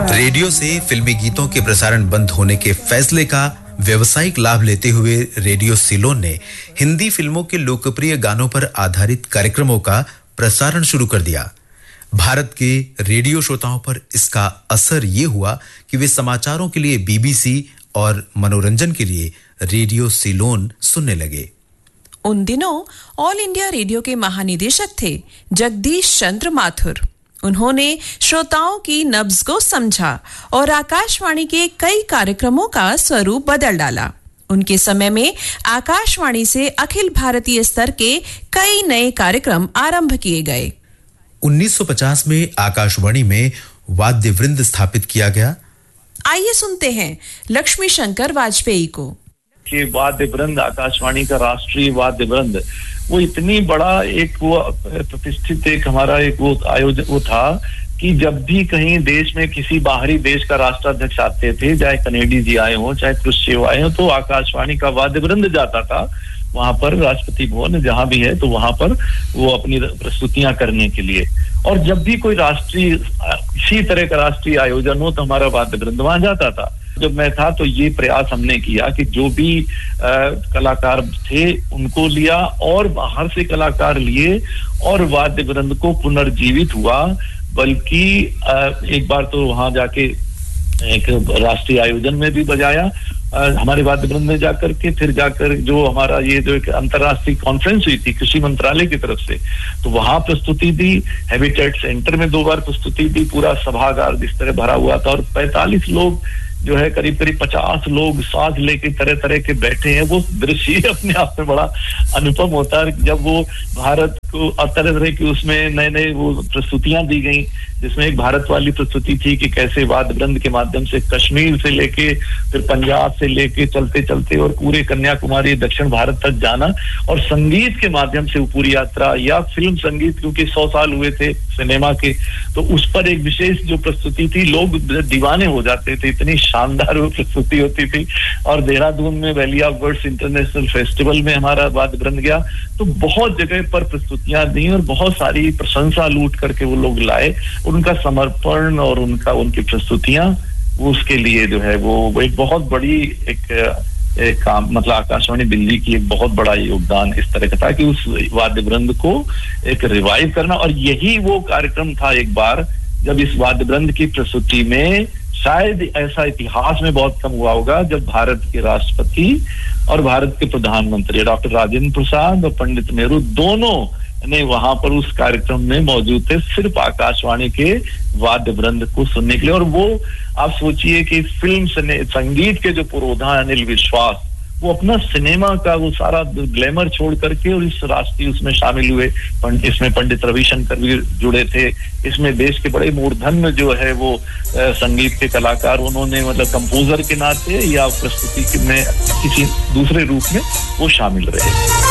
Radio से फिल्मी गीतों के प्रसारण बंद होने के फैसले का व्यवसायिक लाभ लेते हुए रेडियो सिलोन ने हिंदी फिल्मों के लोकप्रिय गानों पर आधारित कार्यक्रमों का प्रसारण शुरू कर दिया। भारत के रेडियो श्रोताओं पर इसका असर ये हुआ कि वे समाचारों के लिए बीबीसी और मनोरंजन के लिए रेडियो सिलोन सुनने लगे। उन दिनों ऑल इंडिया रेडियो के महानिदेशक थे जगदीश चंद्र माथुर। उन्होंने श्रोताओं की नब्ज को समझा और आकाशवाणी के कई कार्यक्रमों का स्वरूप बदल डाला। उनके समय में आकाशवाणी से अखिल भारतीय स्तर के कई नए कार्यक्रम आरंभ किए गए। 1950 में आकाशवाणी में वाद्य वृंद स्थापित किया गया। आइए सुनते हैं लक्ष्मी शंकर वाजपेयी को। कि वाद्य वृंद, आकाशवाणी का राष्ट्रीय वाद्य वृंद, वो इतनी बड़ा एक वो प्रतिष्ठित एक हमारा एक वो आयोजन वो था कि जब भी कहीं देश में किसी बाहरी देश का राष्ट्राध्यक्ष आते थे, चाहे कनेडी जी आए हों, चाहे क्रुश्चेव आए हों, तो आकाशवाणी का वाद्य वृंद जाता था वहां पर, राष्ट्रपति भवन जहां भी है, तो वहां पर वो अपनी प्रस्तुतियां करने के लिए। और जब भी कोई राष्ट्रीय किसी तरह का राष्ट्रीय आयोजन हो तो हमारा वाद्य वृंद वहां जाता था। जब मैं था तो ये प्रयास हमने किया कि जो भी कलाकार थे उनको लिया और बाहर से कलाकार लिए और वाद्य वृंद को पुनर्जीवित हुआ। बल्कि एक बार तो वहां जाके एक राष्ट्रीय आयोजन में भी बजाया हमारे वाद्य वृंद में जाकर के। फिर जाकर जो हमारा ये जो एक अंतर्राष्ट्रीय कॉन्फ्रेंस हुई थी कृषि मंत्रालय की तरफ से, तो वहां प्रस्तुति दी। हैबिटेट सेंटर में 2 बार प्रस्तुति दी। पूरा सभागार जिस तरह भरा हुआ था और 45 लोग जो है करीब 50 लोग साथ लेके तरह तरह के बैठे हैं। वो दृश्य अपने आप में बड़ा अनुपम होता है जब वो भारत को तरह तरह की उसमें नए नए वो प्रस्तुतियां दी गई, जिसमें एक भारत वाली प्रस्तुति थी कि कैसे वाद्य वृंद के माध्यम से कश्मीर से लेके फिर पंजाब से लेके चलते चलते और पूरे कन्याकुमारी दक्षिण भारत तक जाना, और संगीत के माध्यम से वो पूरी यात्रा, या फिल्म संगीत क्योंकि 100 साल हुए थे सिनेमा के, तो उस पर एक विशेष जो प्रस्तुति थी, लोग दीवाने हो जाते थे, इतनी शानदार वो प्रस्तुति होती थी। और देहरादून में valley of words international festival में हमारा वाद्य वृंद गया, तो बहुत जगह पर प्रस्तुतियां दी और बहुत सारी प्रशंसा लूट करके वो लोग लाए। उनका समर्पण और उनकी प्रस्तुतियां वो उसके लिए जो है वो एक बहुत बड़ी एक काम, मतलब आकाशवाणी दिल्ली की एक बहुत बड़ा योगदान इस तरह का था कि उस वाद्य वृंद को एक रिवाइव करना। और यही वो कार्यक्रम था एक बार जब इस वाद्य वृंद की प्रस्तुति में, शायद ऐसा इतिहास में बहुत कम हुआ होगा, जब भारत के राष्ट्रपति और भारत के प्रधानमंत्री डॉक्टर राजेंद्र प्रसाद और पंडित नेहरू दोनों ने वहां पर उस कार्यक्रम में मौजूद थे, सिर्फ आकाशवाणी के वाद्य वृंद को सुनने के लिए। और वो आप सोचिए कि फिल्म संगीत के जो पुरोधा अनिल विश्वास, वो अपना सिनेमा का वो सारा ग्लैमर छोड़ करके और इस राष्ट्रीय उसमें शामिल हुए। इसमें पंडित रविशंकर भी जुड़े थे, इसमें देश के बड़े मूर्धन्य जो है वो संगीत के कलाकार, उन्होंने मतलब कंपोजर के नाते या प्रस्तुति में किसी दूसरे रूप में वो शामिल रहे।